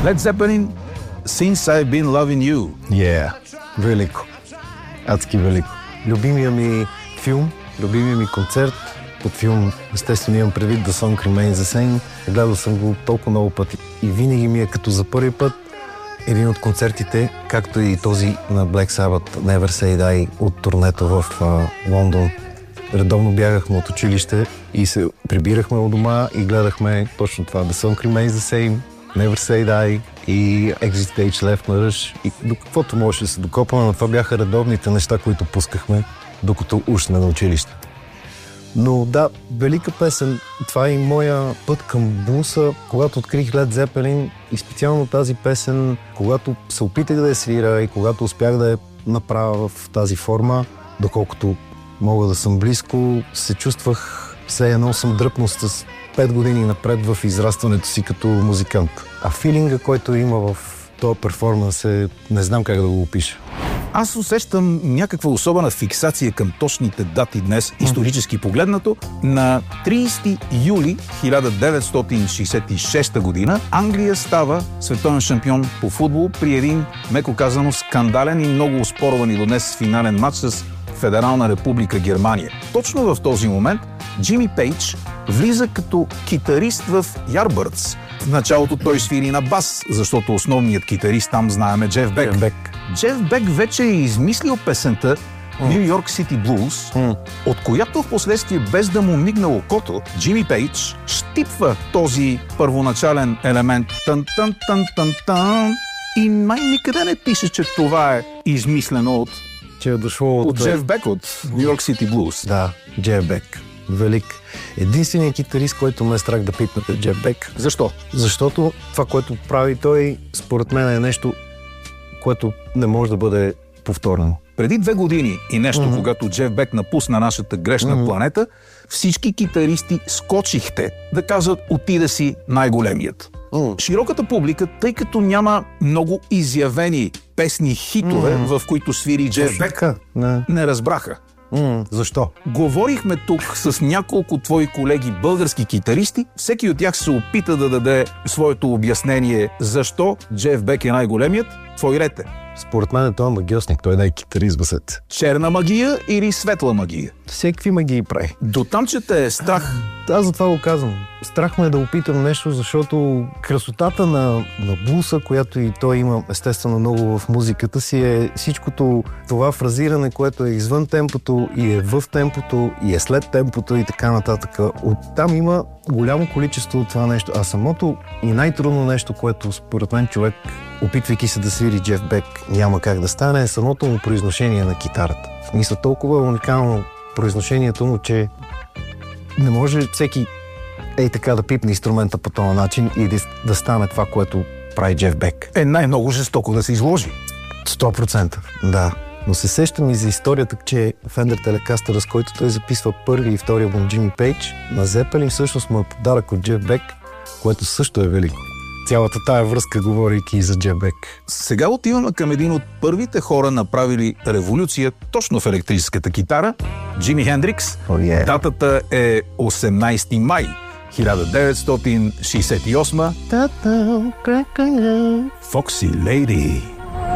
Led Zeppelin, Since I've Been Loving You. Велико. Адски велико. Любимия ми филм, любимия ми концерт. Под филм, естествено, имам предвид The Song Remains the Same. Гледал съм го толкова много пъти. И винаги ми е като за първи път един от концертите, както и този на Black Sabbath, Never Say Die, от турнето в Лондон. Редовно бягахме от училище и се прибирахме от дома и гледахме точно това. The Song Remains the Same, Never Say Die и Exit Stage Left на Rush. И до каквото можеше да се докопаме, но това бяха редовните неща, които пускахме, докато уж сме на училище. Но да, велика песен. Това е и моя път към блуса. Когато открих Led Zeppelin и специално тази песен, когато се опитах да я свира и когато успях да я направя в тази форма, доколкото мога да съм близко, се чувствах все едно съм дръпнал с 5 години напред в израстването си като музикант. А филинга, който има в този перформанс не знам как да го опиша. Аз усещам някаква особена фиксация към точните дати днес, исторически погледнато. На 30 юли 1966 година Англия става световен шампион по футбол при един, меко казано, скандален и много оспорван и до днес финален матч с Федерална република Германия. Точно в този момент Джими Пейдж влиза като китарист в Yardbirds. В началото той свири на бас, защото основният китарист там знаем е Джеф Бек. Джеф Бек вече е измислил песента New York City Blues, от която в последствие, без да му мигне окото, Джими Пейдж щипва този първоначален елемент тън-тън-тън-тън-тън и май никъде не пише, че това е измислено от Джеф Бек, от New York City Blues. Да, Джеф Бек. Велик. Единственият китарист, който ме е страх да пипна е Джеф Бек. Защо? Защото това, което прави той, според мен е нещо, което не може да бъде повторено. Преди 2 години и нещо, когато Джеф Бек напусна нашата грешна планета, всички китаристи скочихте да казват отида си най-големият. Широката публика, тъй като няма много изявени песни хитове, в които свири Джеф Бек, не разбраха. Защо? Говорихме тук с няколко твои колеги български китаристи. Всеки от тях се опита да даде своето обяснение защо Джеф Бек е най-големият. Твой ред е. Според мен той е магиосник, той не е китарист, басет. Черна магия или светла магия? Всеки магии прави. Дотам, че те е страх. Аз за това го казвам. Страх ме е да опитам нещо, защото красотата на блуса, която и той има естествено много в музиката си, е всичкото това фразиране, което е извън темпото и е в темпото и е след темпото и така нататък. Оттам има голямо количество от това нещо. А самото и най-трудно нещо, което според мен човек, опитвайки се да свири Джеф Бек, няма как да стане, е самото му произношение на китарата. Мисля, толкова уникално произношението му, че не може всеки така да пипне инструмента по този начин и да стане това, което прави Джеф Бек. Най-много жестоко да се изложи. 100%, да. Но се сещам и за историята, че Fender Telecaster, с който той записва първи и втори албум Джими Пейдж, на Zeppelin всъщност му е подарък от Джеф Бек, което също е велико. Цялата тая връзка, говорейки за Джеф Бек. Сега отиваме към един от първите хора, направили революция точно в електрическата китара, Джими Хендрикс. Датата е 18 май 1968. Foxy Lady.